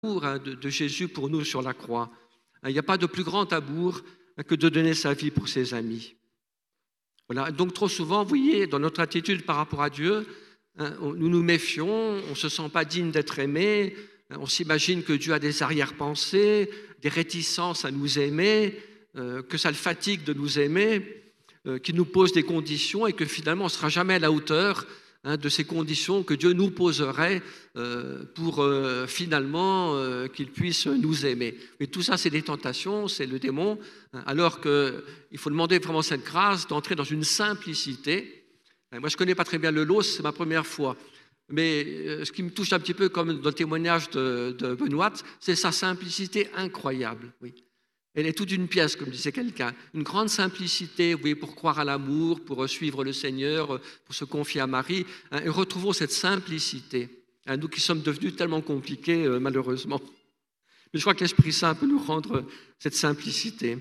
de Jésus pour nous sur la croix. Il n'y a pas de plus grand amour que de donner sa vie pour ses amis. Voilà. Donc trop souvent, vous voyez, dans notre attitude par rapport à Dieu, nous nous méfions, on ne se sent pas digne d'être aimé, on s'imagine que Dieu a des arrière-pensées, des réticences à nous aimer, que ça le fatigue de nous aimer, qu'il nous pose des conditions et que finalement on ne sera jamais à la hauteur de ces conditions que Dieu nous poserait pour finalement qu'il puisse nous aimer. Mais tout ça, c'est des tentations, c'est le démon, alors qu'il faut demander vraiment cette grâce d'entrer dans une simplicité. Moi, je ne connais pas très bien le lot, c'est ma première fois. Mais ce qui me touche un petit peu comme dans le témoignage de Benoît, c'est sa simplicité incroyable. Oui. Elle est toute une pièce, comme disait quelqu'un. Une grande simplicité, oui, pour croire à l'amour, pour suivre le Seigneur, pour se confier à Marie. Et retrouvons cette simplicité. Nous qui sommes devenus tellement compliqués, malheureusement. Mais je crois que l'Esprit Saint peut nous rendre cette simplicité.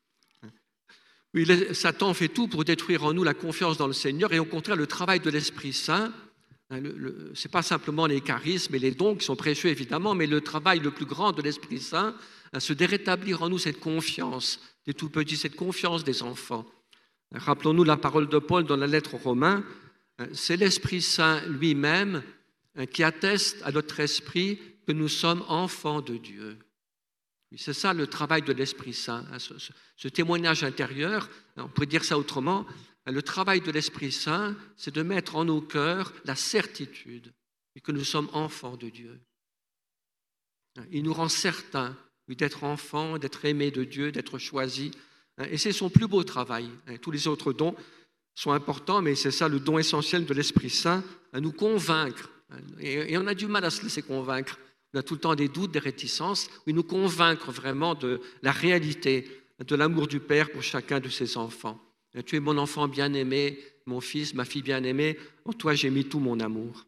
Oui, Satan fait tout pour détruire en nous la confiance dans le Seigneur. Et au contraire, le travail de l'Esprit Saint, ce n'est pas simplement les charismes et les dons qui sont précieux, évidemment, mais le travail le plus grand de l'Esprit Saint, c'est de rétablir en nous cette confiance des tout petits, cette confiance des enfants. Rappelons-nous la parole de Paul dans la lettre aux Romains, c'est l'Esprit Saint lui-même qui atteste à notre esprit que nous sommes enfants de Dieu. C'est ça le travail de l'Esprit Saint, ce témoignage intérieur, on pourrait dire ça autrement, le travail de l'Esprit Saint, c'est de mettre en nos cœurs la certitude que nous sommes enfants de Dieu. Il nous rend certains d'être enfants, d'être aimés de Dieu, d'être choisis. Et c'est son plus beau travail. Tous les autres dons sont importants, mais c'est ça le don essentiel de l'Esprit Saint, à nous convaincre. Et on a du mal à se laisser convaincre. On a tout le temps des doutes, des réticences, oui, nous convaincre vraiment de la réalité, de l'amour du Père pour chacun de ses enfants. Tu es mon enfant bien-aimé, mon fils, ma fille bien-aimée, en toi j'ai mis tout mon amour.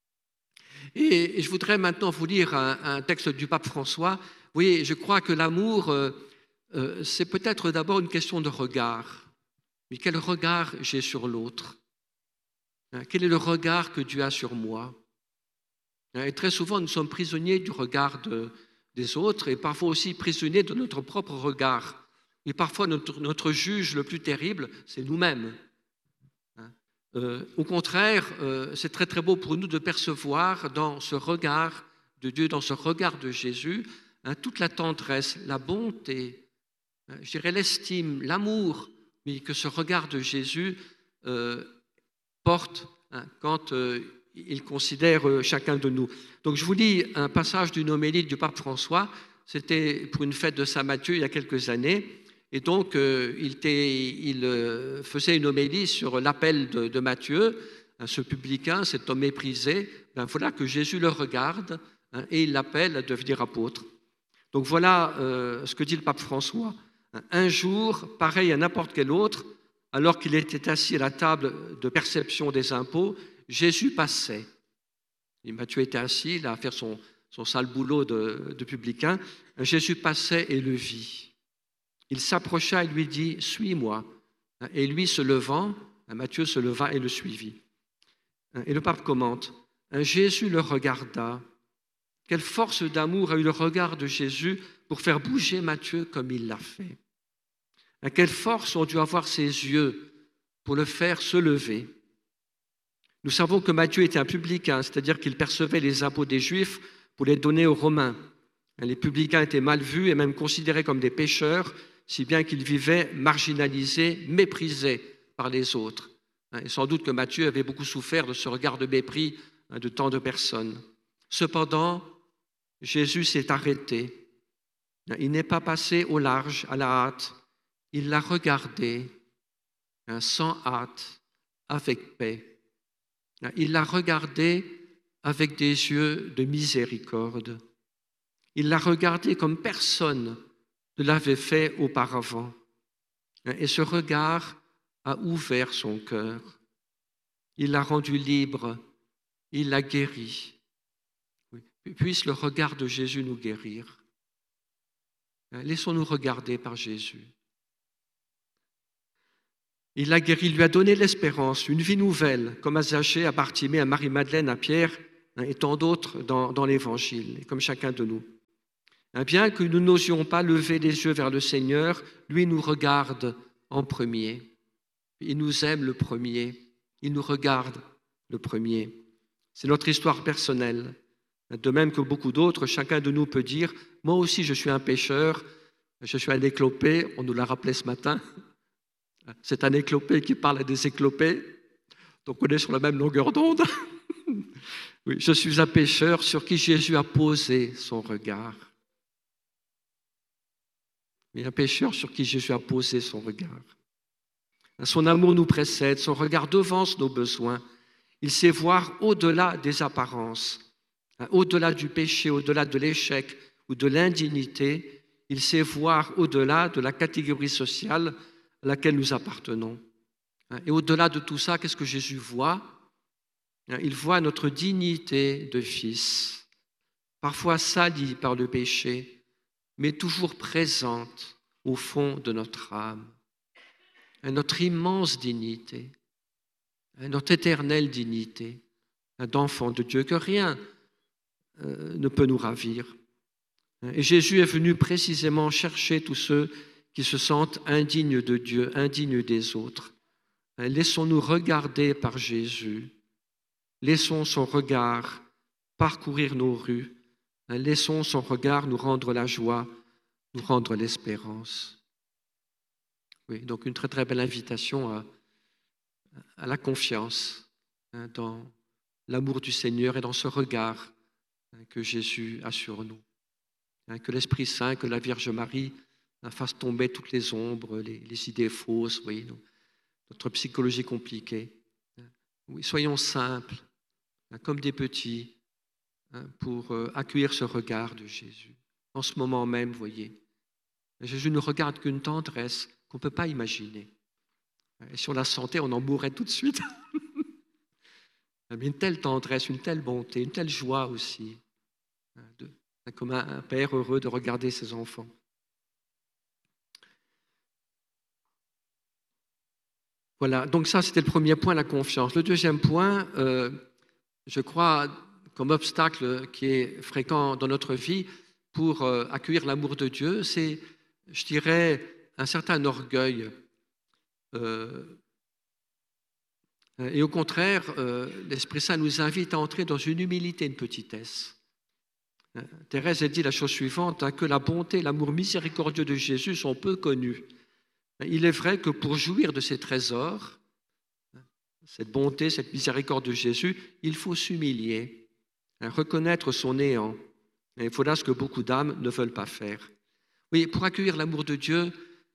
Et je voudrais maintenant vous lire un texte du pape François. Oui, je crois que l'amour, c'est peut-être d'abord une question de regard. Mais quel regard j'ai sur l'autre? Quel est le regard que Dieu a sur moi? Et très souvent, nous sommes prisonniers du regard des autres et parfois aussi prisonniers de notre propre regard. Et parfois, notre juge le plus terrible, c'est nous-mêmes. Au contraire, c'est très très beau pour nous de percevoir dans ce regard de Dieu, dans ce regard de Jésus, toute la tendresse, la bonté, je dirais l'estime, l'amour, mais que ce regard de Jésus porte quand il considère chacun de nous. Donc je vous lis un passage d'une homélie du pape François, c'était pour une fête de Saint-Matthieu il y a quelques années, et donc il faisait une homélie sur l'appel de Matthieu, ce publicain, cet homme méprisé, voilà que Jésus le regarde et il l'appelle à devenir apôtre. Donc voilà ce que dit le pape François. Un jour, pareil à n'importe quel autre, alors qu'il était assis à la table de perception des impôts, Jésus passait. Et Matthieu était assis, il a à faire son sale boulot de publicain. Jésus passait et le vit. Il s'approcha et lui dit « Suis-moi ». Et lui se levant, Matthieu se leva et le suivit. Et le pape commente « Jésus le regarda. Quelle force d'amour a eu le regard de Jésus pour faire bouger Matthieu comme il l'a fait. Quelle force ont dû avoir ses yeux pour le faire se lever. Nous savons que Matthieu était un publicain, c'est-à-dire qu'il percevait les impôts des Juifs pour les donner aux Romains. Les publicains étaient mal vus et même considérés comme des pécheurs, si bien qu'ils vivaient marginalisés, méprisés par les autres. Et sans doute que Matthieu avait beaucoup souffert de ce regard de mépris de tant de personnes. Cependant, Jésus s'est arrêté. Il n'est pas passé au large, à la hâte. Il l'a regardé sans hâte, avec paix. Il l'a regardé avec des yeux de miséricorde. Il l'a regardé comme personne ne l'avait fait auparavant. Et ce regard a ouvert son cœur. Il l'a rendu libre. Il l'a guéri. Puisse le regard de Jésus nous guérir. Laissons-nous regarder par Jésus. Il l'a guéri, il lui a donné l'espérance, une vie nouvelle, comme à Zachée, à Bartimée, à Marie-Madeleine, à Pierre et tant d'autres dans l'Évangile, comme chacun de nous. Bien que nous n'osions pas lever les yeux vers le Seigneur, lui nous regarde en premier. Il nous aime le premier. Il nous regarde le premier. C'est notre histoire personnelle. De même que beaucoup d'autres, chacun de nous peut dire « Moi aussi, je suis un pécheur, je suis un éclopé. » On nous l'a rappelé ce matin. C'est un éclopé qui parle à des éclopés. Donc on est sur la même longueur d'onde. Oui, je suis un pécheur sur qui Jésus a posé son regard. Oui, un pécheur sur qui Jésus a posé son regard. Son amour nous précède, son regard devance nos besoins. Il sait voir au-delà des apparences, au-delà du péché, au-delà de l'échec ou de l'indignité. Il sait voir au-delà de la catégorie sociale à laquelle nous appartenons. Et au-delà de tout ça, qu'est-ce que Jésus voit? Il voit notre dignité de fils, parfois salie par le péché, mais toujours présente au fond de notre âme. Notre immense dignité, notre éternelle dignité d'enfant de Dieu, que rien ne peut nous ravir. Et Jésus est venu précisément chercher tous ceux qui se sentent indignes de Dieu, indignes des autres. Laissons-nous regarder par Jésus. Laissons son regard parcourir nos rues. Laissons son regard nous rendre la joie, nous rendre l'espérance. Oui, donc une très très belle invitation à la confiance dans l'amour du Seigneur et dans ce regard que Jésus a sur nous. Que l'Esprit Saint, que la Vierge Marie fasse tomber toutes les ombres, les idées fausses, oui, notre psychologie compliquée. Oui, soyons simples, comme des petits, pour accueillir ce regard de Jésus. En ce moment même, vous voyez, Jésus ne regarde qu'une tendresse qu'on ne peut pas imaginer. Et si on la sentait, on en mourrait tout de suite. Mais une telle tendresse, une telle bonté, une telle joie aussi, comme un père heureux de regarder ses enfants. Voilà, donc ça c'était le premier point, la confiance. Le deuxième point, je crois, comme obstacle qui est fréquent dans notre vie pour accueillir l'amour de Dieu, c'est, je dirais, un certain orgueil. Et au contraire, l'Esprit Saint nous invite à entrer dans une humilité, une petitesse. Thérèse a dit la chose suivante, que la bonté et l'amour miséricordieux de Jésus sont peu connus. Il est vrai que pour jouir de ces trésors, cette bonté, cette miséricorde de Jésus, il faut s'humilier, reconnaître son néant. Et voilà ce que beaucoup d'âmes ne veulent pas faire. Oui, pour accueillir l'amour de Dieu,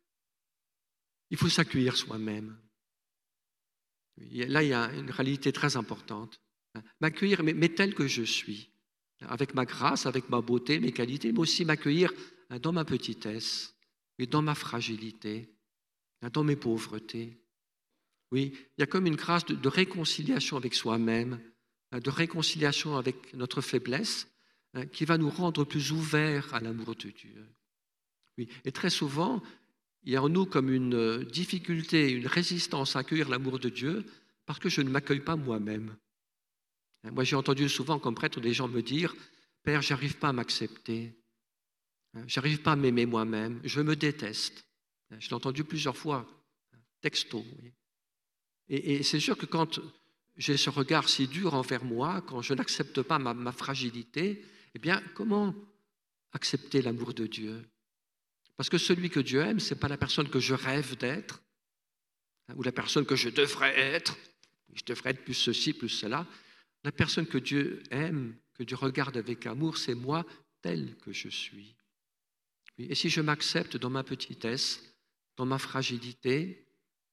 il faut s'accueillir soi-même. Là, il y a une réalité très importante. M'accueillir, mais tel que je suis, avec ma grâce, avec ma beauté, mes qualités, mais aussi m'accueillir dans ma petitesse, et dans ma fragilité, dans mes pauvretés. Oui, il y a comme une grâce de réconciliation avec soi-même, de réconciliation avec notre faiblesse, qui va nous rendre plus ouverts à l'amour de Dieu. Oui, et très souvent, il y a en nous comme une difficulté, une résistance à accueillir l'amour de Dieu parce que je ne m'accueille pas moi-même. Moi, j'ai entendu souvent comme prêtre des gens me dire « Père, j'arrive pas à m'accepter, j'arrive pas à m'aimer moi-même, je me déteste ». Je l'ai entendu plusieurs fois, texto. Oui. Et c'est sûr que quand j'ai ce regard si dur envers moi, quand je n'accepte pas ma fragilité, eh bien, comment accepter l'amour de Dieu? Parce que celui que Dieu aime, ce n'est pas la personne que je rêve d'être, ou la personne que je devrais être. Je devrais être plus ceci, plus cela. La personne que Dieu aime, que Dieu regarde avec amour, c'est moi tel que je suis. Et si je m'accepte dans ma petitesse, dans ma fragilité,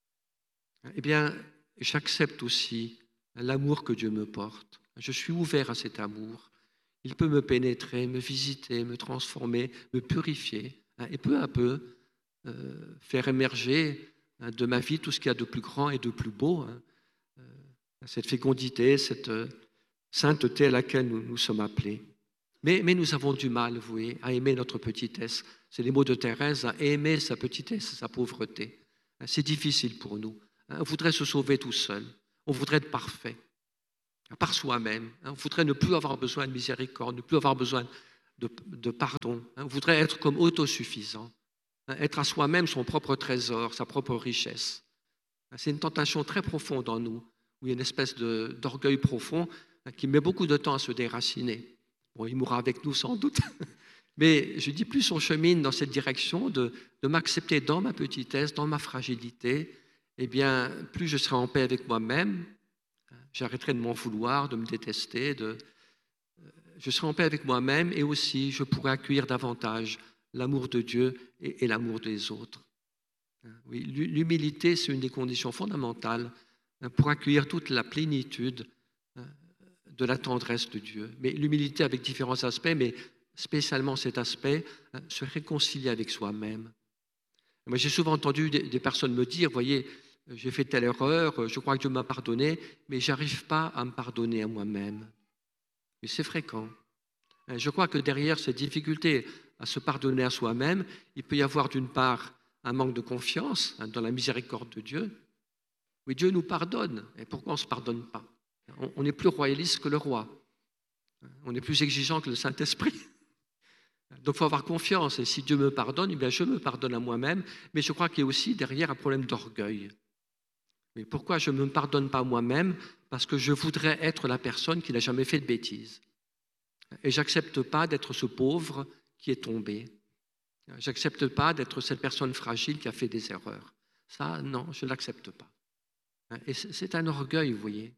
eh bien, j'accepte aussi l'amour que Dieu me porte. Je suis ouvert à cet amour. Il peut me pénétrer, me visiter, me transformer, me purifier, et peu à peu faire émerger de ma vie tout ce qu'il y a de plus grand et de plus beau, cette fécondité, cette sainteté à laquelle nous sommes appelés. Mais nous avons du mal, vous voyez, à aimer notre petitesse. C'est les mots de Thérèse, à aimer sa petitesse, sa pauvreté. C'est difficile pour nous. On voudrait se sauver tout seul. On voudrait être parfait, par soi-même. On voudrait ne plus avoir besoin de miséricorde, ne plus avoir besoin de pardon. On voudrait être comme autosuffisant, être à soi-même son propre trésor, sa propre richesse. C'est une tentation très profonde en nous, où il y a une espèce d'orgueil profond qui met beaucoup de temps à se déraciner. Bon, il mourra avec nous sans doute, mais je dis plus on chemine dans cette direction de m'accepter dans ma petitesse, dans ma fragilité, eh bien, plus je serai en paix avec moi-même, j'arrêterai de m'en vouloir, de me détester, je serai en paix avec moi-même et aussi je pourrai accueillir davantage l'amour de Dieu et l'amour des autres. Oui, l'humilité, c'est une des conditions fondamentales pour accueillir toute la plénitude de la tendresse de Dieu. Mais l'humilité avec différents aspects, mais spécialement cet aspect, se réconcilier avec soi-même. Moi, j'ai souvent entendu des personnes me dire, voyez, j'ai fait telle erreur, je crois que Dieu m'a pardonné, mais je n'arrive pas à me pardonner à moi-même. Mais c'est fréquent. Je crois que derrière cette difficulté à se pardonner à soi-même, il peut y avoir d'une part un manque de confiance dans la miséricorde de Dieu. Oui, Dieu nous pardonne. Et pourquoi on ne se pardonne pas? On est plus royaliste que le roi. On est plus exigeant que le Saint-Esprit. Donc il faut avoir confiance. Et si Dieu me pardonne, eh bien, je me pardonne à moi-même. Mais je crois qu'il y a aussi derrière un problème d'orgueil. Mais pourquoi je ne me pardonne pas moi-même? Parce que je voudrais être la personne qui n'a jamais fait de bêtises. Et je n'accepte pas d'être ce pauvre qui est tombé. Je n'accepte pas d'être cette personne fragile qui a fait des erreurs. Ça, non, je ne l'accepte pas. Et c'est un orgueil, vous voyez.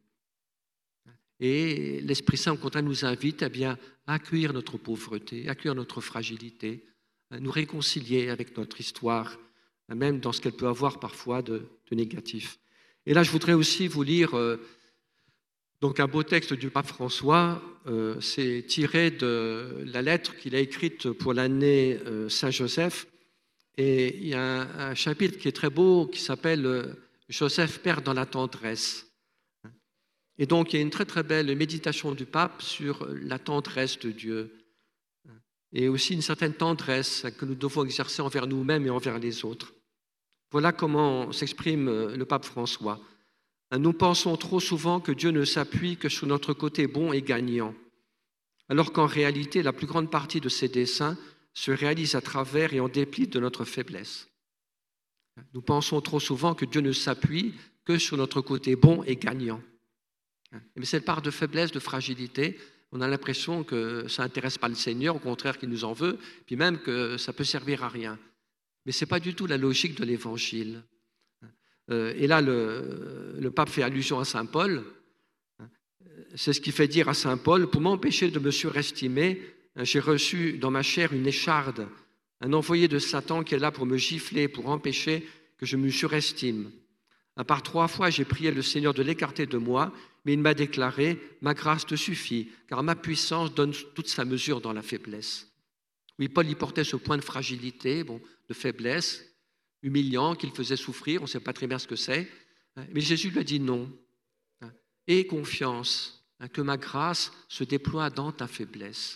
Et l'Esprit Saint, au contraire, nous invite à accueillir notre pauvreté, accueillir notre fragilité, à nous réconcilier avec notre histoire, même dans ce qu'elle peut avoir parfois de négatif. Et là, je voudrais aussi vous lire donc un beau texte du pape François. C'est tiré de la lettre qu'il a écrite pour l'année Saint-Joseph. Et il y a un chapitre qui est très beau qui s'appelle « Joseph, Père dans la tendresse ». Et donc, il y a une très très belle méditation du pape sur la tendresse de Dieu et aussi une certaine tendresse que nous devons exercer envers nous-mêmes et envers les autres. Voilà comment s'exprime le pape François. Nous pensons trop souvent que Dieu ne s'appuie que sur notre côté bon et gagnant, alors qu'en réalité, la plus grande partie de ses desseins se réalise à travers et en dépit de notre faiblesse. Nous pensons trop souvent que Dieu ne s'appuie que sur notre côté bon et gagnant. Mais cette part de faiblesse, de fragilité, on a l'impression que ça n'intéresse pas le Seigneur, au contraire qu'il nous en veut, puis même que ça peut servir à rien. Mais ce n'est pas du tout la logique de l'Évangile. Et là, le pape fait allusion à saint Paul. C'est ce qui fait dire à saint Paul, pour m'empêcher de me surestimer, j'ai reçu dans ma chair une écharde, un envoyé de Satan qui est là pour me gifler, pour empêcher que je me surestime. Par 3 fois, j'ai prié le Seigneur de l'écarter de moi, mais il m'a déclaré, ma grâce te suffit, car ma puissance donne toute sa mesure dans la faiblesse. Oui, Paul y portait ce point de fragilité, de faiblesse, humiliant, qu'il faisait souffrir, on ne sait pas très bien ce que c'est, mais Jésus lui a dit non. Aie confiance, que ma grâce se déploie dans ta faiblesse.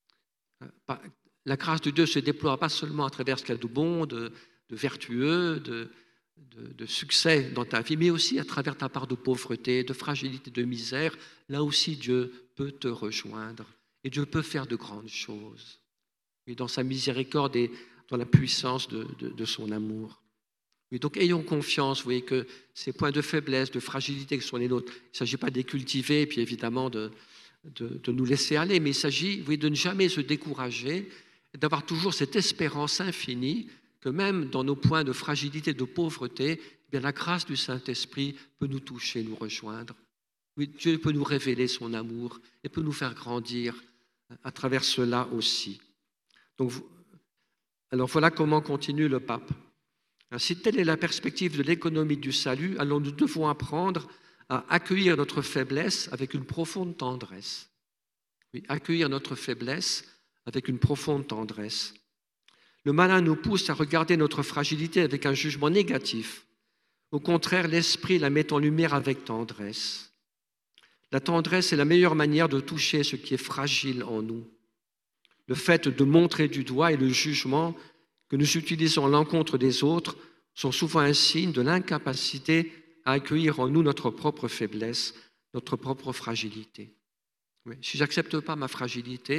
La grâce de Dieu se déploie pas seulement à travers ce qu'il y a de bon, de vertueux, de succès dans ta vie, mais aussi à travers ta part de pauvreté, de fragilité, de misère. Là aussi, Dieu peut te rejoindre et Dieu peut faire de grandes choses. Et dans sa miséricorde et dans la puissance de son amour. Et donc, ayons confiance, vous voyez, que ces points de faiblesse, de fragilité qui sont les nôtres, il ne s'agit pas de les cultiver et puis évidemment de nous laisser aller, mais il s'agit, vous voyez, de ne jamais se décourager, d'avoir toujours cette espérance infinie que même dans nos points de fragilité, de pauvreté, eh bien, la grâce du Saint-Esprit peut nous toucher, nous rejoindre. Oui, Dieu peut nous révéler son amour et peut nous faire grandir à travers cela aussi. Donc, alors voilà comment continue le pape. Si telle est la perspective de l'économie du salut, alors nous devons apprendre à accueillir notre faiblesse avec une profonde tendresse. Oui, accueillir notre faiblesse avec une profonde tendresse. Le malin nous pousse à regarder notre fragilité avec un jugement négatif. Au contraire, l'esprit la met en lumière avec tendresse. La tendresse est la meilleure manière de toucher ce qui est fragile en nous. Le fait de montrer du doigt et le jugement que nous utilisons à l'encontre des autres sont souvent un signe de l'incapacité à accueillir en nous notre propre faiblesse, notre propre fragilité. Oui, si je n'accepte pas ma fragilité,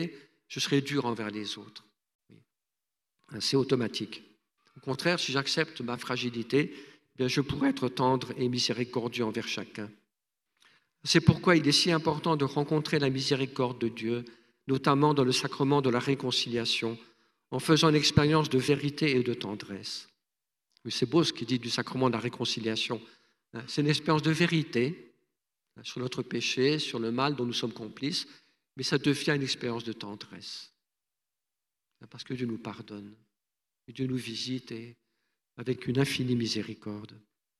je serai dur envers les autres. C'est automatique. Au contraire, si j'accepte ma fragilité, bien, je pourrai être tendre et miséricordieux envers chacun. C'est pourquoi il est si important de rencontrer la miséricorde de Dieu, notamment dans le sacrement de la réconciliation, en faisant une expérience de vérité et de tendresse. Oui, c'est beau ce qu'il dit du sacrement de la réconciliation. C'est une expérience de vérité sur notre péché, sur le mal dont nous sommes complices, mais ça devient une expérience de tendresse. Parce que Dieu nous pardonne, et Dieu nous visite et avec une infinie miséricorde.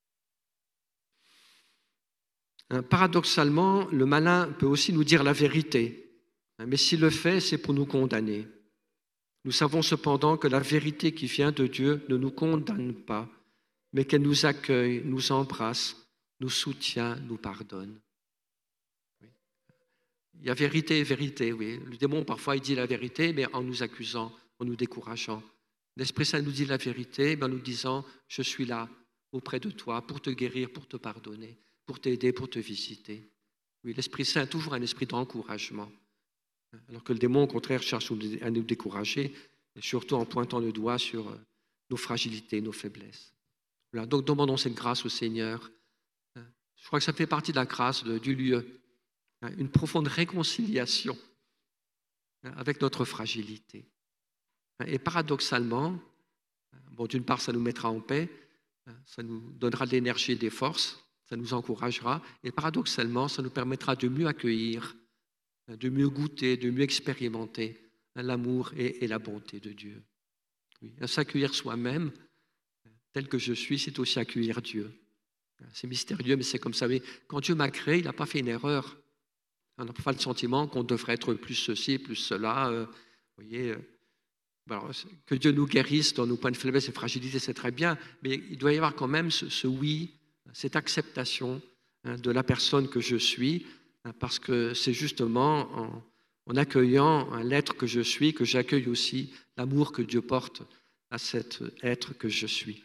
Paradoxalement, le malin peut aussi nous dire la vérité, mais s'il le fait, c'est pour nous condamner. Nous savons cependant que la vérité qui vient de Dieu ne nous condamne pas, mais qu'elle nous accueille, nous embrasse, nous soutient, nous pardonne. Oui. Il y a vérité et vérité, oui. Le démon, parfois, il dit la vérité, mais en nous accusant, en nous décourageant. L'Esprit Saint nous dit la vérité, en nous disant « Je suis là, auprès de toi, pour te guérir, pour te pardonner, pour t'aider, pour te visiter. » Oui, l'Esprit Saint a toujours un esprit d'encouragement. Alors que le démon, au contraire, cherche à nous décourager, et surtout en pointant le doigt sur nos fragilités, nos faiblesses. Voilà, donc demandons cette grâce au Seigneur. Je crois que ça fait partie de la grâce du lieu, une profonde réconciliation avec notre fragilité. Et paradoxalement, bon, d'une part, ça nous mettra en paix, ça nous donnera de l'énergie et des forces, ça nous encouragera, et paradoxalement, ça nous permettra de mieux accueillir, de mieux goûter, de mieux expérimenter l'amour et la bonté de Dieu. Oui, s'accueillir soi-même, tel que je suis, c'est aussi accueillir Dieu. C'est mystérieux, mais c'est comme ça. Mais quand Dieu m'a créé, il n'a pas fait une erreur. On n'a pas le sentiment qu'on devrait être plus ceci, plus cela. Vous voyez, alors, que Dieu nous guérisse dans nos points de faiblesse et fragilité, c'est très bien, mais il doit y avoir quand même ce oui, cette acceptation de la personne que je suis, parce que c'est justement en accueillant l'être que je suis que j'accueille aussi l'amour que Dieu porte à cet être que je suis.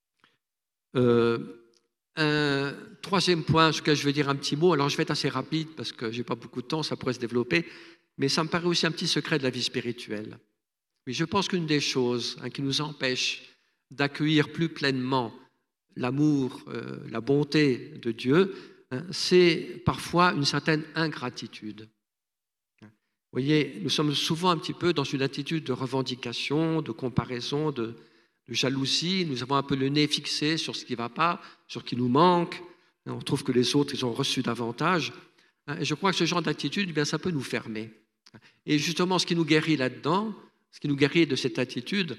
Un troisième point sur lequel je vais dire un petit mot, alors je vais être assez rapide parce que je n'ai pas beaucoup de temps, ça pourrait se développer, mais ça me paraît aussi un petit secret de la vie spirituelle. Mais je pense qu'une des choses qui nous empêche d'accueillir plus pleinement l'amour, la bonté de Dieu, c'est parfois une certaine ingratitude. Vous voyez, nous sommes souvent un petit peu dans une attitude de revendication, de comparaison, de jalousie. Nous avons un peu le nez fixé sur ce qui ne va pas, sur ce qui nous manque. On trouve que les autres, ils ont reçu davantage. Et je crois que ce genre d'attitude, bien, ça peut nous fermer. Et justement, ce qui nous guérit là-dedans, ce qui nous guérit de cette attitude,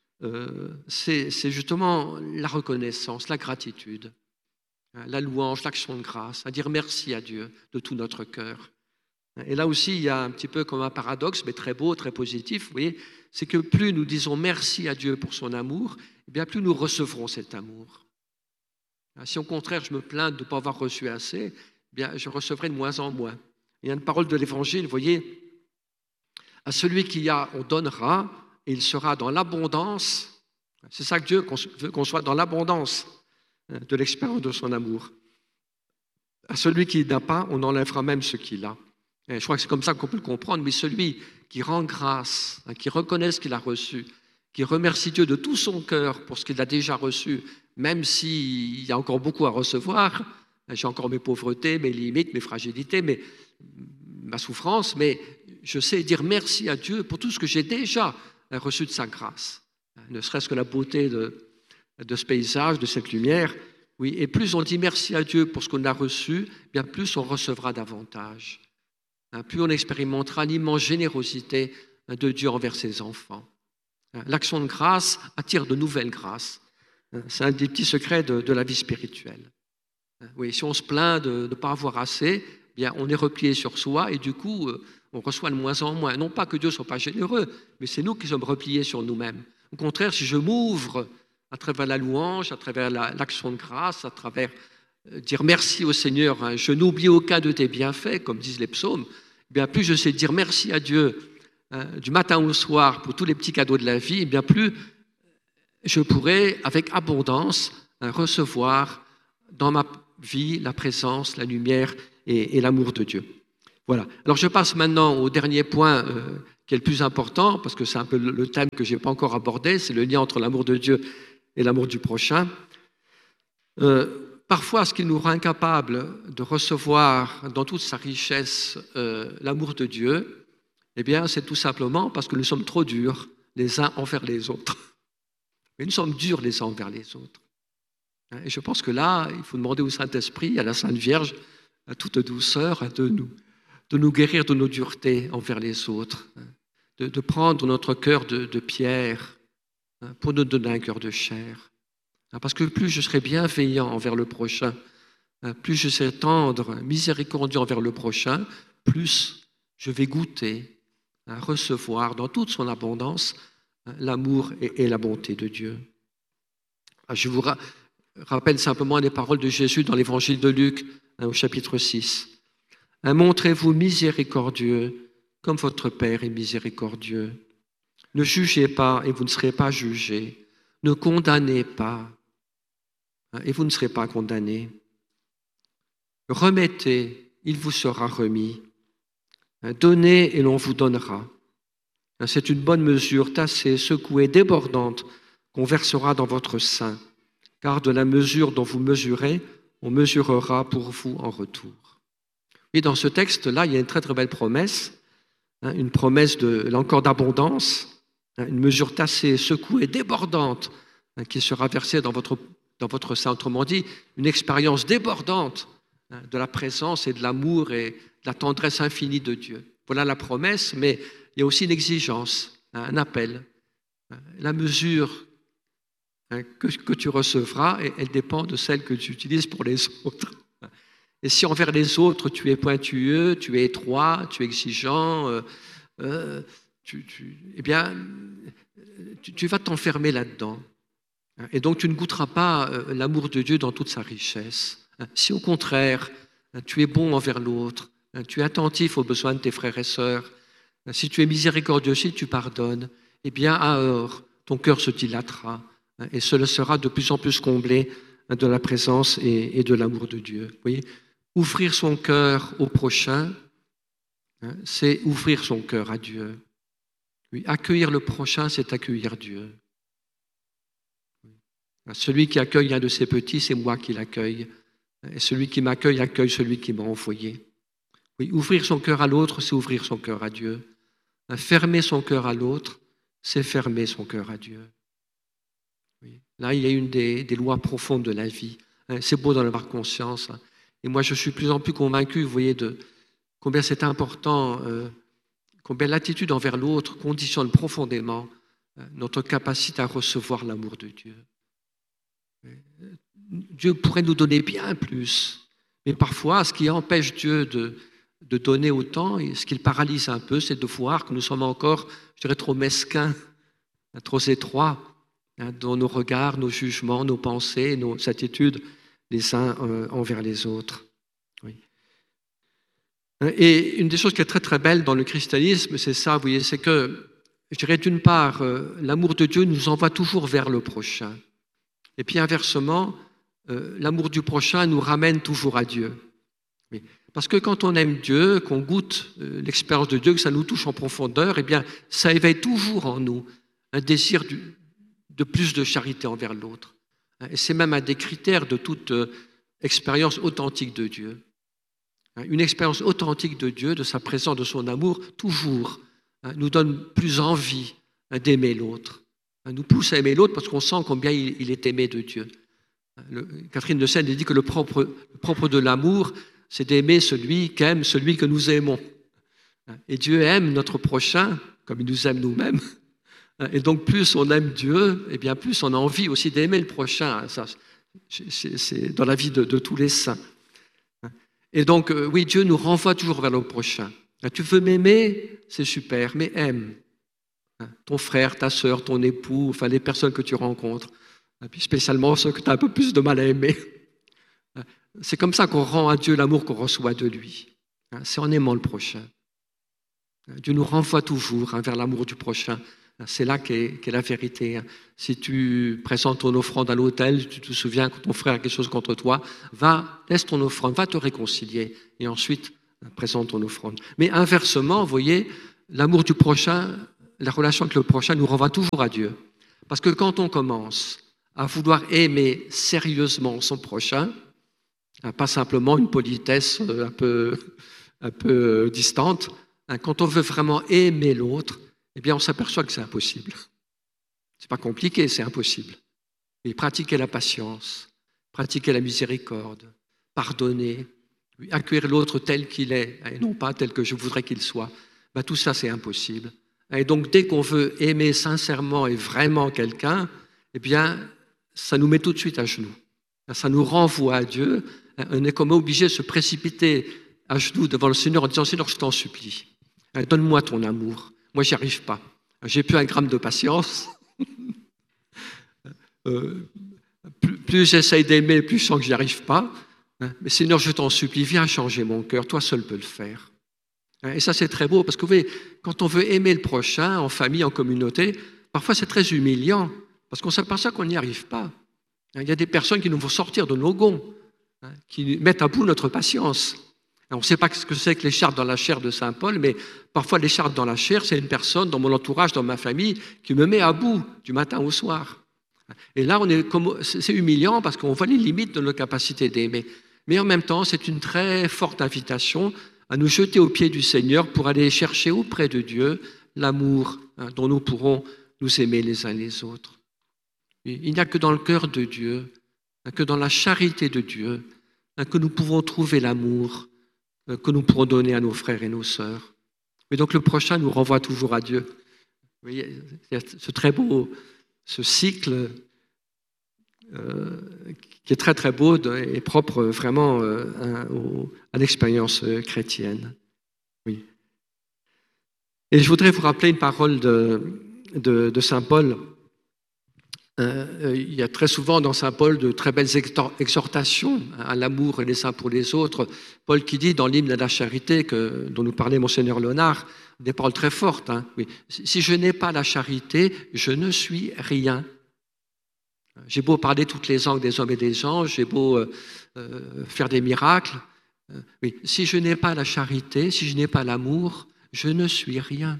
c'est justement la reconnaissance, la gratitude, la louange, l'action de grâce, à dire merci à Dieu de tout notre cœur. Et là aussi, il y a un petit peu comme un paradoxe, mais très beau, très positif, vous voyez, c'est que plus nous disons merci à Dieu pour son amour, eh bien plus nous recevrons cet amour. Si au contraire je me plains de ne pas avoir reçu assez, eh bien je recevrai de moins en moins. Il y a une parole de l'Évangile, vous voyez, à celui qui a, on donnera, et il sera dans l'abondance. C'est ça que Dieu veut, qu'on soit dans l'abondance de l'expérience de son amour. À celui qui n'a pas, on enlèvera même ce qu'il a. Et je crois que c'est comme ça qu'on peut le comprendre, mais celui qui rend grâce, qui reconnaît ce qu'il a reçu, qui remercie Dieu de tout son cœur pour ce qu'il a déjà reçu, même s'il y a encore beaucoup à recevoir, j'ai encore mes pauvretés, mes limites, mes fragilités, ma souffrance, mais je sais dire merci à Dieu pour tout ce que j'ai déjà reçu de sa grâce. Ne serait-ce que la beauté de ce paysage, de cette lumière. Oui, et plus on dit merci à Dieu pour ce qu'on a reçu, bien plus on recevra davantage. Plus on expérimentera l'immense générosité de Dieu envers ses enfants. L'action de grâce attire de nouvelles grâces. C'est un des petits secrets de la vie spirituelle. Oui, si on se plaint de ne pas avoir assez, bien on est replié sur soi et du coup, on reçoit de moins en moins. Non pas que Dieu ne soit pas généreux, mais c'est nous qui sommes repliés sur nous-mêmes. Au contraire, si je m'ouvre à travers la louange, à travers l'action de grâce, à travers dire merci au Seigneur, je n'oublie aucun de tes bienfaits, comme disent les psaumes, bien plus je sais dire merci à Dieu du matin au soir pour tous les petits cadeaux de la vie, bien plus je pourrai avec abondance recevoir dans ma vie la présence, la lumière et l'amour de Dieu. Voilà. Alors je passe maintenant au dernier point qui est le plus important, parce que c'est un peu le thème que je n'ai pas encore abordé, c'est le lien entre l'amour de Dieu et l'amour du prochain. Parfois, ce qui nous rend incapables de recevoir dans toute sa richesse l'amour de Dieu, eh bien, c'est tout simplement parce que nous sommes trop durs les uns envers les autres. Mais nous sommes durs les uns envers les autres. Et je pense que là, il faut demander au Saint-Esprit, à la Sainte Vierge, à toute douceur, de nous guérir de nos duretés envers les autres, de prendre notre cœur de pierre pour nous donner un cœur de chair. Parce que plus je serai bienveillant envers le prochain, plus je serai tendre, miséricordieux envers le prochain, plus je vais goûter, recevoir dans toute son abondance l'amour et la bonté de Dieu. Je vous rappelle simplement les paroles de Jésus dans l'évangile de Luc, au chapitre 6. Montrez-vous miséricordieux comme votre Père est miséricordieux. Ne jugez pas et vous ne serez pas jugés. Ne condamnez pas et vous ne serez pas condamnés. Remettez, il vous sera remis. Donnez et l'on vous donnera. C'est une bonne mesure, tassée, secouée, débordante, qu'on versera dans votre sein. Car de la mesure dont vous mesurez, on mesurera pour vous en retour. Et dans ce texte-là, il y a une très très belle promesse, une promesse là encore d'abondance, une mesure tassée, secouée, débordante, qui sera versée dans votre sein. Autrement dit, une expérience débordante de la présence et de l'amour et de la tendresse infinie de Dieu. Voilà la promesse, mais il y a aussi une exigence, un appel. La mesure que tu recevras, elle dépend de celle que tu utilises pour les autres. Et si envers les autres, tu es pointueux, tu es étroit, tu es exigeant, eh bien, tu vas t'enfermer là-dedans. Et donc, tu ne goûteras pas l'amour de Dieu dans toute sa richesse. Si au contraire, tu es bon envers l'autre, tu es attentif aux besoins de tes frères et sœurs, si tu es miséricordieux, si tu pardonnes, eh bien, alors, ton cœur se dilatera et cela sera de plus en plus comblé de la présence et de l'amour de Dieu. Vous voyez, ouvrir son cœur au prochain, c'est ouvrir son cœur à Dieu. Oui, accueillir le prochain, c'est accueillir Dieu. Celui qui accueille un de ses petits, c'est moi qui l'accueille. Et celui qui m'accueille, accueille celui qui m'a envoyé. Oui, ouvrir son cœur à l'autre, c'est ouvrir son cœur à Dieu. Fermer son cœur à l'autre, c'est fermer son cœur à Dieu. Oui. Là, il y a une des lois profondes de la vie. C'est beau d'en avoir conscience. Et moi, je suis de plus en plus convaincu, vous voyez, de combien c'est important, combien l'attitude envers l'autre conditionne profondément notre capacité à recevoir l'amour de Dieu. Dieu pourrait nous donner bien plus, mais parfois, ce qui empêche Dieu de donner autant, et ce qui le paralyse un peu, c'est de voir que nous sommes encore, je dirais, trop mesquins, trop étroits dans nos regards, nos jugements, nos pensées, nos attitudes les uns envers les autres. Oui. Et une des choses qui est très très belle dans le christianisme, c'est ça, vous voyez, c'est que, je dirais d'une part, l'amour de Dieu nous envoie toujours vers le prochain. Et puis inversement, l'amour du prochain nous ramène toujours à Dieu. Oui. Parce que quand on aime Dieu, qu'on goûte l'expérience de Dieu, que ça nous touche en profondeur, eh bien, ça éveille toujours en nous un désir de plus de charité envers l'autre. Et c'est même un des critères de toute expérience authentique de Dieu. Une expérience authentique de Dieu, de sa présence, de son amour, toujours nous donne plus envie d'aimer l'autre. Nous pousse à aimer l'autre parce qu'on sent combien il est aimé de Dieu. Catherine de Sienne dit que le propre de l'amour, c'est d'aimer celui qu'aime celui que nous aimons. Et Dieu aime notre prochain comme il nous aime nous-mêmes. Et donc plus on aime Dieu, et bien plus on a envie aussi d'aimer le prochain. Ça, c'est dans la vie de tous les saints. Et donc oui, Dieu nous renvoie toujours vers le prochain. Tu veux m'aimer, c'est super, mais aime ton frère, ta sœur, ton époux, enfin les personnes que tu rencontres, et puis spécialement ceux que tu as un peu plus de mal à aimer. C'est comme ça qu'on rend à Dieu l'amour qu'on reçoit de lui. C'est en aimant le prochain. Dieu nous renvoie toujours vers l'amour du prochain. C'est là qu'est la vérité. Si tu présentes ton offrande à l'autel, tu te souviens que ton frère a quelque chose contre toi, laisse ton offrande, va te réconcilier et ensuite présente ton offrande. Mais inversement, vous voyez, l'amour du prochain, la relation avec le prochain nous renvoie toujours à Dieu. Parce que quand on commence à vouloir aimer sérieusement son prochain, pas simplement une politesse un peu distante, quand on veut vraiment aimer l'autre, eh bien on s'aperçoit que c'est impossible. C'est pas compliqué, c'est impossible. Et pratiquer la patience, pratiquer la miséricorde, pardonner, accueillir l'autre tel qu'il est, et non pas tel que je voudrais qu'il soit, tout ça c'est impossible. Et donc dès qu'on veut aimer sincèrement et vraiment quelqu'un, eh bien ça nous met tout de suite à genoux. Ça nous renvoie à Dieu. On est comme obligé de se précipiter à genoux devant le Seigneur en disant « Seigneur, je t'en supplie, donne-moi ton amour. Moi, j'y arrive pas. J'ai plus un gramme de patience. Plus j'essaye d'aimer, plus je sens que j'y arrive pas. Mais Seigneur, je t'en supplie, viens changer mon cœur. Toi seul peux le faire. » Et ça, c'est très beau parce que vous voyez, quand on veut aimer le prochain, en famille, en communauté, parfois c'est très humiliant parce qu'on s'aperçoit qu'on n'y arrive pas. Il y a des personnes qui nous font sortir de nos gonds, qui mettent à bout notre patience. On ne sait pas ce que c'est que l'écharpe dans la chair de Saint Paul, mais parfois l'écharpe dans la chair, c'est une personne dans mon entourage, dans ma famille, qui me met à bout du matin au soir. Et là, c'est humiliant parce qu'on voit les limites de nos capacités d'aimer. Mais en même temps, c'est une très forte invitation à nous jeter aux pieds du Seigneur pour aller chercher auprès de Dieu l'amour dont nous pourrons nous aimer les uns les autres. Il n'y a que dans le cœur de Dieu, que dans la charité de Dieu, que nous pouvons trouver l'amour que nous pourrons donner à nos frères et nos sœurs. Mais donc le prochain nous renvoie toujours à Dieu. Vous voyez, il y a ce très beau, ce cycle qui est très très beau et propre vraiment à l'expérience chrétienne. Oui. Et je voudrais vous rappeler une parole de Saint Paul. Il y a très souvent dans Saint Paul de très belles exhortations à l'amour les uns pour les autres. Paul qui dit dans l'hymne à la charité dont nous parlait Monseigneur Léonard, des paroles très fortes. Oui. Si je n'ai pas la charité, je ne suis rien. J'ai beau parler toutes les langues des hommes et des anges, j'ai beau faire des miracles. Oui. Si je n'ai pas la charité, si je n'ai pas l'amour, je ne suis rien.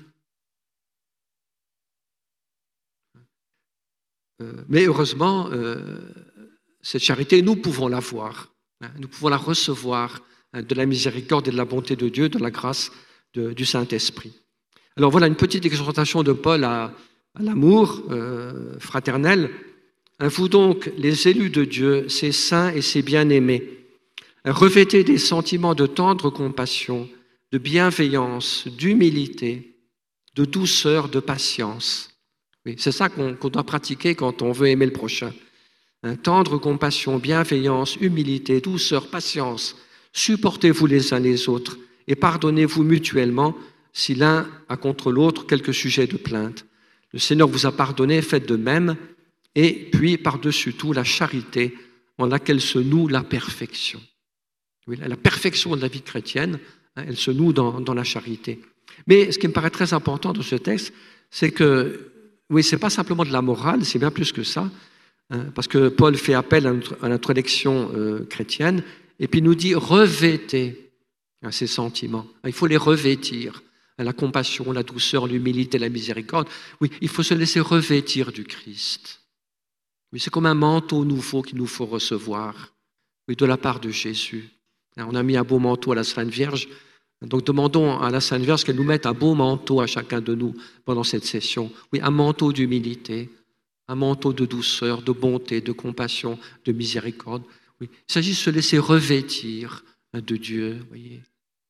Mais heureusement, cette charité, nous pouvons l'avoir. Nous pouvons la recevoir de la miséricorde et de la bonté de Dieu, de la grâce du Saint-Esprit. Alors voilà une petite exhortation de Paul à l'amour fraternel. Vous donc, les élus de Dieu, ces saints et ces bien-aimés, revêtez des sentiments de tendre compassion, de bienveillance, d'humilité, de douceur, de patience. Oui, c'est ça qu'on doit pratiquer quand on veut aimer le prochain. Tendre compassion, bienveillance, humilité, douceur, patience. Supportez-vous les uns les autres et pardonnez-vous mutuellement si l'un a contre l'autre quelques sujets de plainte. Le Seigneur vous a pardonné, faites de même. Et puis, par-dessus tout, la charité en laquelle se noue la perfection. Oui, la perfection de la vie chrétienne, elle se noue dans la charité. Mais ce qui me paraît très important dans ce texte, c'est que, oui, ce n'est pas simplement de la morale, c'est bien plus que ça, parce que Paul fait appel à l'introduction chrétienne, et puis nous dit revêtez ces sentiments. Il faut les revêtir, la compassion, la douceur, l'humilité, la miséricorde. Oui, il faut se laisser revêtir du Christ. Oui, c'est comme un manteau nouveau qu'il nous faut recevoir, oui, de la part de Jésus. On a mis un beau manteau à la Sainte Vierge, donc demandons à la Sainte Vierge qu'elle nous mette un beau manteau à chacun de nous pendant cette session. Oui, un manteau d'humilité, un manteau de douceur, de bonté, de compassion, de miséricorde. Oui, il s'agit de se laisser revêtir de Dieu. Voyez.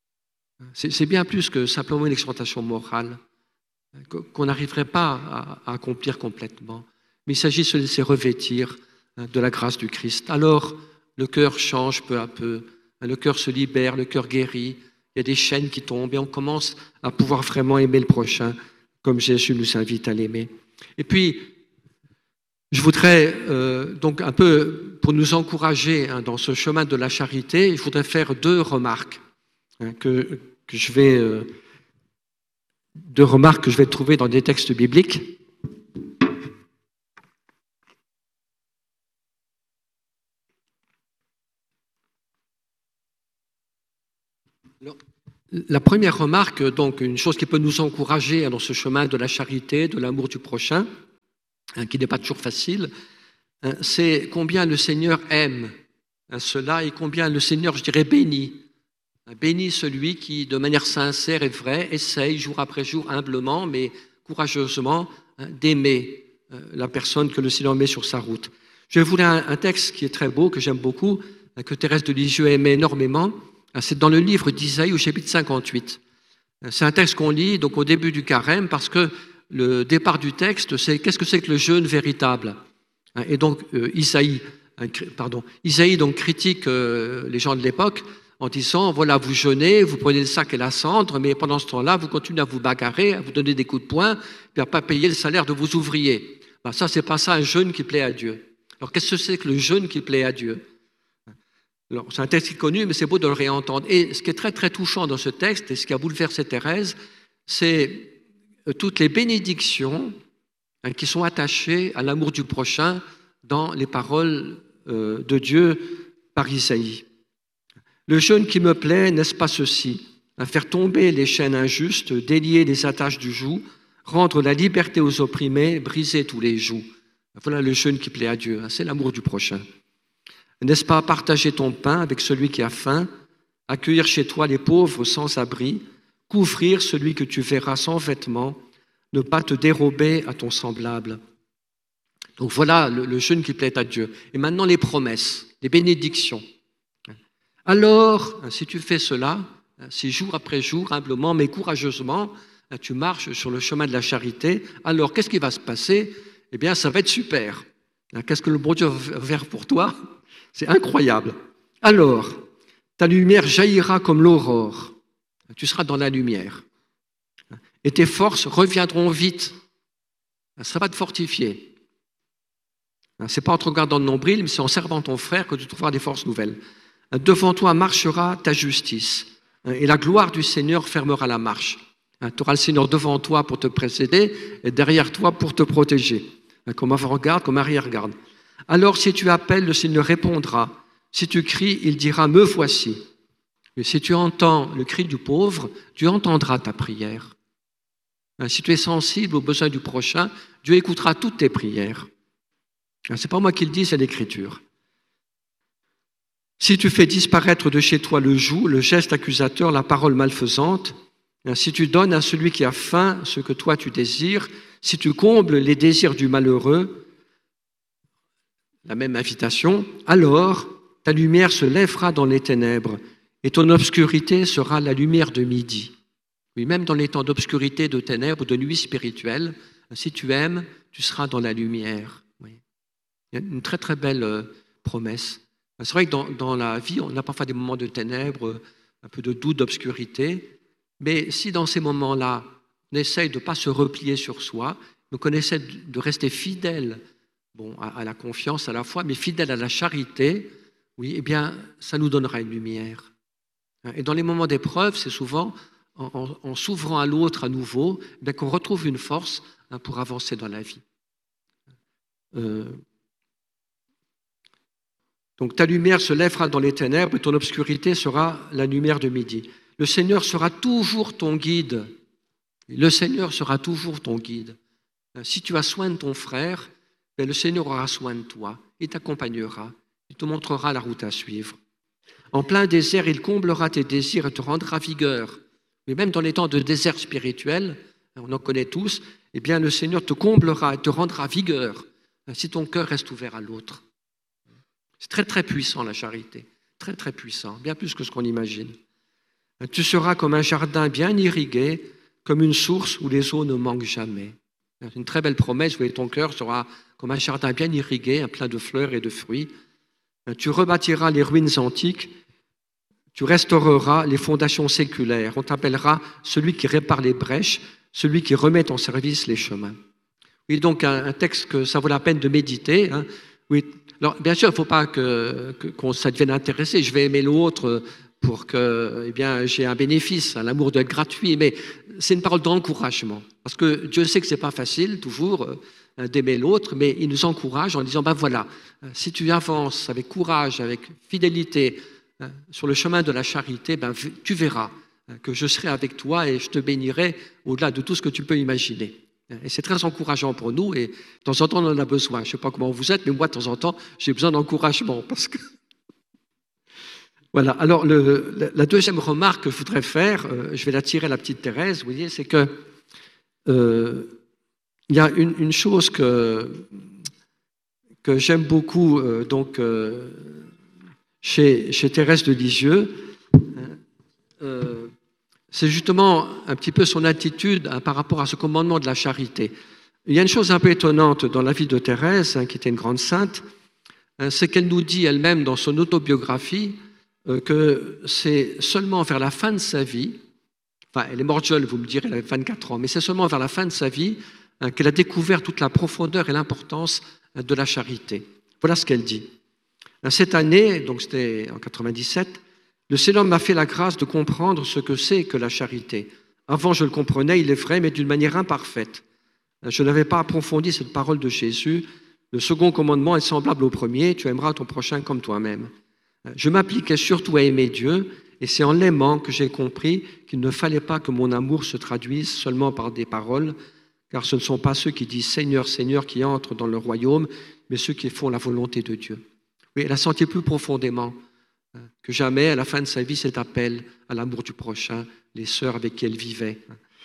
C'est bien plus que simplement une exhortation morale qu'on n'arriverait pas à accomplir complètement. Mais il s'agit de se laisser revêtir de la grâce du Christ. Alors, le cœur change peu à peu, le cœur se libère, le cœur guérit, il y a des chaînes qui tombent et on commence à pouvoir vraiment aimer le prochain comme Jésus nous invite à l'aimer. Et puis, je voudrais donc un peu, pour nous encourager dans ce chemin de la charité, je voudrais faire deux remarques que je vais trouver dans des textes bibliques. La première remarque, donc, une chose qui peut nous encourager dans ce chemin de la charité, de l'amour du prochain, qui n'est pas toujours facile, c'est combien le Seigneur aime cela et combien le Seigneur, je dirais, bénit celui qui, de manière sincère et vraie, essaye jour après jour, humblement, mais courageusement, d'aimer la personne que le Seigneur met sur sa route. Je vais vous lire un texte qui est très beau, que j'aime beaucoup, que Thérèse de Lisieux aimait énormément. C'est dans le livre d'Isaïe au chapitre 58. C'est un texte qu'on lit donc au début du carême parce que le départ du texte, c'est qu'est-ce que c'est que le jeûne véritable. Et donc Isaïe donc critique les gens de l'époque en disant voilà, vous jeûnez, vous prenez le sac et la cendre, mais pendant ce temps-là, vous continuez à vous bagarrer, à vous donner des coups de poing, puis à ne pas payer le salaire de vos ouvriers. Ben, ça, c'est pas ça un jeûne qui plaît à Dieu. Alors qu'est-ce que c'est que le jeûne qui plaît à Dieu? Alors, c'est un texte qui est connu, mais c'est beau de le réentendre. Et ce qui est très, très touchant dans ce texte, et ce qui a bouleversé Thérèse, c'est toutes les bénédictions qui sont attachées à l'amour du prochain dans les paroles de Dieu par Isaïe. Le jeûne qui me plaît, n'est-ce pas ceci? Faire tomber les chaînes injustes, délier les attaches du joug, rendre la liberté aux opprimés, briser tous les jougs. Voilà le jeûne qui plaît à Dieu, c'est l'amour du prochain. N'est-ce pas partager ton pain avec celui qui a faim, accueillir chez toi les pauvres sans abri, couvrir celui que tu verras sans vêtements, ne pas te dérober à ton semblable. Donc voilà le jeûne qui plaît à Dieu. Et maintenant les promesses, les bénédictions. Alors, si tu fais cela, si jour après jour, humblement mais courageusement, tu marches sur le chemin de la charité, alors qu'est-ce qui va se passer? Eh bien, ça va être super. Qu'est-ce que le bon Dieu va faire pour toi? C'est incroyable. Alors, ta lumière jaillira comme l'aurore. Tu seras dans la lumière. Et tes forces reviendront vite. Ça va te fortifier. Ce n'est pas en te regardant le nombril, mais c'est en servant ton frère que tu trouveras des forces nouvelles. Devant toi marchera ta justice. Et la gloire du Seigneur fermera la marche. Tu auras le Seigneur devant toi pour te précéder et derrière toi pour te protéger. Comme avant-garde, comme arrière-garde. Alors, si tu appelles, le Seigneur répondra. Si tu cries, il dira « Me voici ». Mais si tu entends le cri du pauvre, Dieu entendra ta prière. Si tu es sensible aux besoins du prochain, Dieu écoutera toutes tes prières. Ce n'est pas moi qui le dis, c'est l'Écriture. Si tu fais disparaître de chez toi le joug, le geste accusateur, la parole malfaisante, si tu donnes à celui qui a faim ce que toi tu désires, si tu combles les désirs du malheureux, la même invitation, alors ta lumière se lèvera dans les ténèbres et ton obscurité sera la lumière de midi. Oui, même dans les temps d'obscurité, de ténèbres, de nuit spirituelle, si tu aimes, tu seras dans la lumière. Oui. Il y a une très très belle promesse. C'est vrai que dans la vie, on a parfois des moments de ténèbres, un peu de doute, d'obscurité, mais si dans ces moments-là, on essaye de ne pas se replier sur soi, mais qu'on essaie de rester fidèle à la confiance, à la foi, mais fidèle à la charité, oui, eh bien, ça nous donnera une lumière. Et dans les moments d'épreuve, c'est souvent en s'ouvrant à l'autre à nouveau, eh qu'on retrouve une force pour avancer dans la vie. Donc ta lumière se lèvera dans les ténèbres et ton obscurité sera la lumière de midi. Le Seigneur sera toujours ton guide. Le Seigneur sera toujours ton guide. Si tu as soin de ton frère, le Seigneur aura soin de toi. Il t'accompagnera. Il te montrera la route à suivre. En plein désert, il comblera tes désirs et te rendra vigueur. Mais même dans les temps de désert spirituel, on en connaît tous, eh bien le Seigneur te comblera et te rendra vigueur si ton cœur reste ouvert à l'autre. C'est très très puissant la charité, très très puissant, bien plus que ce qu'on imagine. Tu seras comme un jardin bien irrigué, comme une source où les eaux ne manquent jamais. C'est une très belle promesse, vous voyez, ton cœur sera comme un jardin bien irrigué, plein de fleurs et de fruits. Tu rebâtiras les ruines antiques, tu restaureras les fondations séculaires. On t'appellera celui qui répare les brèches, celui qui remet en service les chemins. Oui, donc un texte que ça vaut la peine de méditer. Oui. Alors, bien sûr, il ne faut pas qu'on ça devienne intéressé. Je vais aimer l'autre pour que j'ai un bénéfice, l'amour doit être gratuit, mais c'est une parole d'encouragement. Parce que Dieu sait que ce n'est pas facile, toujours, d'aimer l'autre, mais il nous encourage en disant, voilà, si tu avances avec courage, avec fidélité, sur le chemin de la charité, tu verras que je serai avec toi et je te bénirai au-delà de tout ce que tu peux imaginer. Et c'est très encourageant pour nous et de temps en temps on en a besoin. Je ne sais pas comment vous êtes, mais moi de temps en temps j'ai besoin d'encouragement parce que... Voilà, alors la deuxième remarque que je voudrais faire, je vais la tirer à la petite Thérèse, vous voyez, c'est que il y a une chose que j'aime beaucoup chez Thérèse de Lisieux, c'est justement un petit peu son attitude par rapport à ce commandement de la charité. Il y a une chose un peu étonnante dans la vie de Thérèse, qui était une grande sainte, c'est qu'elle nous dit elle-même dans son autobiographie que c'est seulement vers la fin de sa vie, enfin elle est morte jeune, vous me direz, elle avait 24 ans, mais c'est seulement vers la fin de sa vie qu'elle a découvert toute la profondeur et l'importance de la charité. Voilà ce qu'elle dit. Cette année, donc c'était en 97, le Seigneur m'a fait la grâce de comprendre ce que c'est que la charité. Avant, je le comprenais, il est vrai, mais d'une manière imparfaite. Je n'avais pas approfondi cette parole de Jésus. Le second commandement est semblable au premier, tu aimeras ton prochain comme toi-même. Je m'appliquais surtout à aimer Dieu, et c'est en l'aimant que j'ai compris qu'il ne fallait pas que mon amour se traduise seulement par des paroles, car ce ne sont pas ceux qui disent « Seigneur, Seigneur » qui entrent dans le royaume, mais ceux qui font la volonté de Dieu. Oui, elle a senti plus profondément que jamais, à la fin de sa vie, cet appel à l'amour du prochain, les sœurs avec qui elle vivait.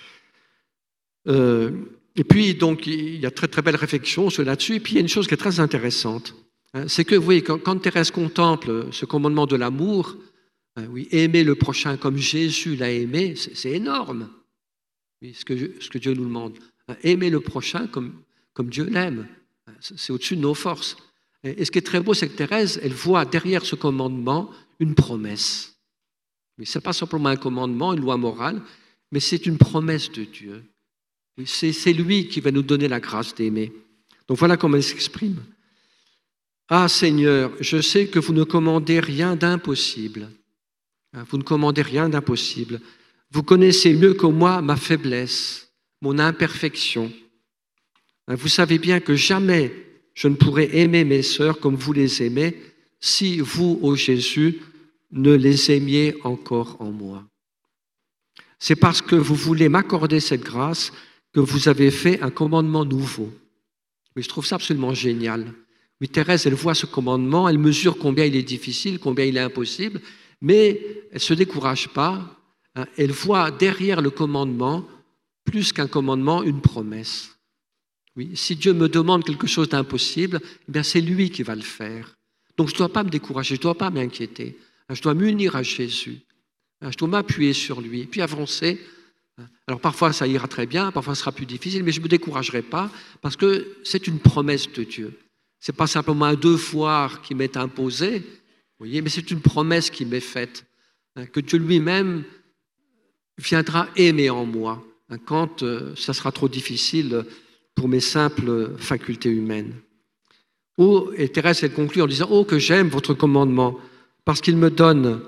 Et puis, donc, il y a très, très belle réflexion là-dessus. Et puis, il y a une chose qui est très intéressante. C'est que, vous voyez, quand Thérèse contemple ce commandement de l'amour, oui, aimer le prochain comme Jésus l'a aimé, c'est énorme. Oui, ce que Dieu nous demande. Aimer le prochain comme Dieu l'aime. C'est au-dessus de nos forces. Et ce qui est très beau, c'est que Thérèse, elle voit derrière ce commandement une promesse. Mais ce n'est pas simplement un commandement, une loi morale, mais c'est une promesse de Dieu. C'est lui qui va nous donner la grâce d'aimer. Donc voilà comment elle s'exprime. Ah Seigneur, je sais que vous ne commandez rien d'impossible. Vous ne commandez rien d'impossible. Vous connaissez mieux que moi ma faiblesse, mon imperfection. Vous savez bien que jamais je ne pourrais aimer mes sœurs comme vous les aimez si vous, ô Jésus, ne les aimiez encore en moi. C'est parce que vous voulez m'accorder cette grâce que vous avez fait un commandement nouveau. Mais je trouve ça absolument génial. Oui, Thérèse, elle voit ce commandement, elle mesure combien il est difficile, combien il est impossible, mais elle ne se décourage pas. Elle voit derrière le commandement, plus qu'un commandement, une promesse. Oui, si Dieu me demande quelque chose d'impossible, eh bien c'est lui qui va le faire. Donc je ne dois pas me décourager, je ne dois pas m'inquiéter. Je dois m'unir à Jésus. Je dois m'appuyer sur lui et puis avancer. Alors parfois ça ira très bien, parfois ce sera plus difficile, mais je ne me découragerai pas parce que c'est une promesse de Dieu. Ce n'est pas simplement un devoir qui m'est imposé, vous voyez, mais c'est une promesse qui m'est faite, que Dieu lui-même viendra aimer en moi quand ça sera trop difficile pour mes simples facultés humaines. Oh, et Thérèse, elle conclut en disant « Oh, que j'aime votre commandement, parce qu'il me donne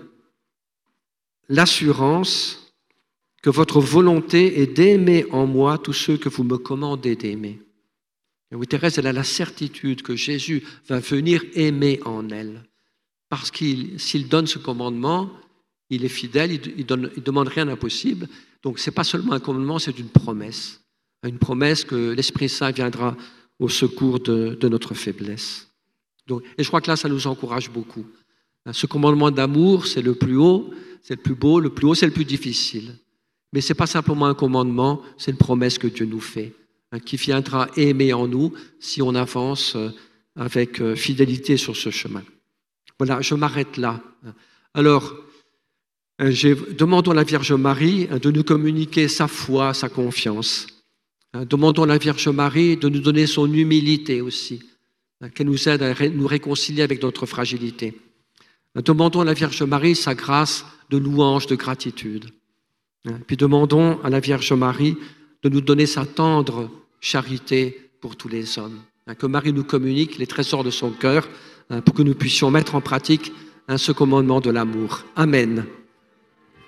l'assurance que votre volonté est d'aimer en moi tous ceux que vous me commandez d'aimer. » Et oui, Thérèse, elle a la certitude que Jésus va venir aimer en elle, parce qu'il, s'il donne ce commandement, il est fidèle, il demande rien d'impossible. Donc, ce n'est pas seulement un commandement, c'est une promesse que l'Esprit Saint viendra au secours de notre faiblesse. Donc, et je crois que là, ça nous encourage beaucoup. Ce commandement d'amour, c'est le plus haut, c'est le plus beau, le plus haut, c'est le plus difficile. Mais ce n'est pas simplement un commandement, c'est une promesse que Dieu nous fait, qui viendra aimer en nous si on avance avec fidélité sur ce chemin. Voilà, je m'arrête là. Alors, demandons à la Vierge Marie de nous communiquer sa foi, sa confiance. Demandons à la Vierge Marie de nous donner son humilité aussi, qu'elle nous aide à nous réconcilier avec notre fragilité. Demandons à la Vierge Marie sa grâce de louange, de gratitude. Puis demandons à la Vierge Marie de nous donner sa tendre charité pour tous les hommes. Que Marie nous communique les trésors de son cœur pour que nous puissions mettre en pratique ce commandement de l'amour. Amen.